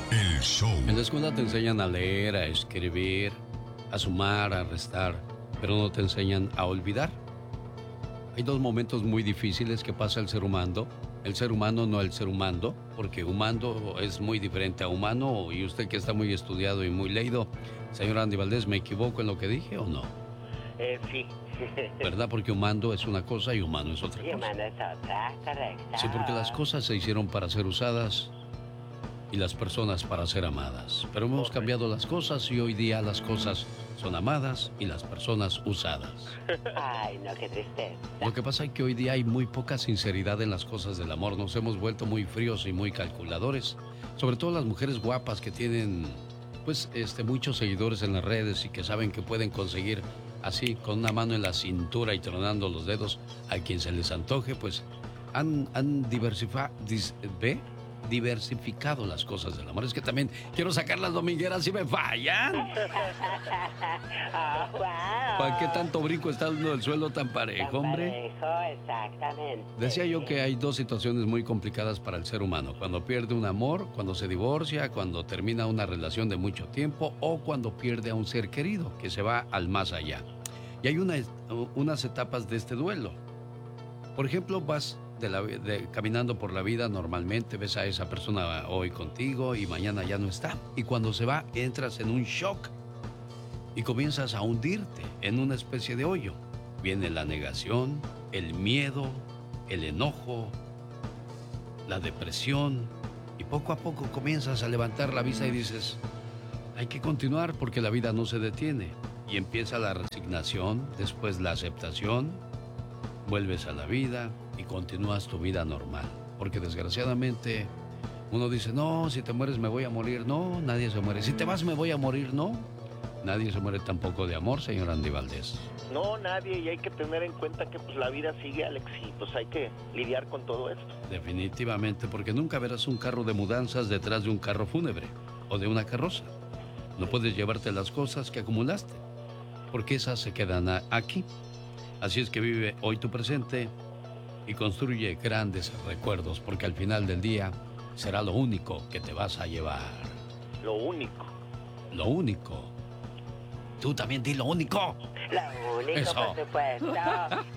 El show. En la escuela te enseñan a leer, a escribir, a sumar, a restar, pero no te enseñan a olvidar. Hay dos momentos muy difíciles que pasa el ser humano. El ser humano, no el ser humano, porque humano es muy diferente a humano. Y usted que está muy estudiado y muy leído, señor Andy Valdés, ¿me equivoco en lo que dije o no? Sí. ¿Verdad? Porque humano es una cosa y humano es otra Y cosa. humano es otra, correcto. Sí, porque las cosas se hicieron para ser usadas y las personas para ser amadas. Pero hemos cambiado las cosas y hoy día las cosas son amadas y las personas usadas. Ay, no, qué tristeza. Lo que pasa es que hoy día hay muy poca sinceridad en las cosas del amor. Nos hemos vuelto muy fríos y muy calculadores. Sobre todo las mujeres guapas que tienen, pues, muchos seguidores en las redes y que saben que pueden conseguir así, con una mano en la cintura y tronando los dedos a quien se les antoje, pues han diversificado las cosas del amor. Es que también quiero sacar las domingueras y me fallan. Oh, wow. ¿Para qué tanto brinco está dando el suelo tan parejo, hombre? Parejo, exactamente. Decía yo que hay dos situaciones muy complicadas para el ser humano. Cuando pierde un amor, cuando se divorcia, cuando termina una relación de mucho tiempo o cuando pierde a un ser querido que se va al más allá. Y hay unas etapas de este duelo. Por ejemplo, vas caminando por la vida normalmente, ves a esa persona hoy contigo y mañana ya no está. Y cuando se va, entras en un shock y comienzas a hundirte en una especie de hoyo. Viene la negación, el miedo, el enojo, la depresión y poco a poco comienzas a levantar la vista y dices, hay que continuar porque la vida no se detiene. Y empieza la resignación, después la aceptación, vuelves a la vida y continúas tu vida normal. Porque desgraciadamente uno dice, no, si te mueres me voy a morir. No, nadie se muere. Si te vas me voy a morir. No, nadie se muere tampoco de amor, señor Andy Valdés. No, nadie, y hay que tener en cuenta que pues la vida sigue, Alex, y pues hay que lidiar con todo esto. Definitivamente, porque nunca verás un carro de mudanzas detrás de un carro fúnebre o de una carroza. No puedes llevarte las cosas que acumulaste, porque esas se quedan aquí. Así es que vive hoy tu presente y construye grandes recuerdos, porque al final del día será lo único que te vas a llevar. Lo único. Lo único. Tú también di lo único. Lo único, Eso. por supuesto.